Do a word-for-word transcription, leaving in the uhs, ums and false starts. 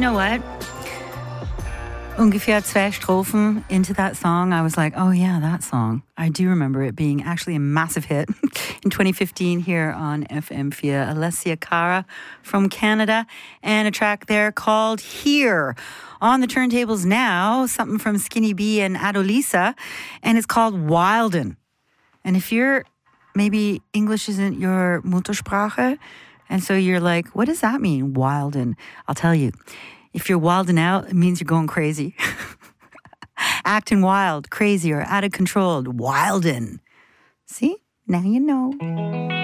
know what? Ungefähr zwei Strophen into that song, I was like, oh yeah, that song. I do remember it being actually a massive hit in twenty fifteen here on F M four. Alessia Cara from Canada, and a track there called Here. On the turntables now, something from Skinny B and Adolisa, and it's called Wilden. And if you're, maybe English isn't your Muttersprache, and so you're like, what does that mean, Wilden? I'll tell you. If you're wilding out, it means you're going crazy. Acting wild, crazy, or out of control. Wilden. See? Now you know.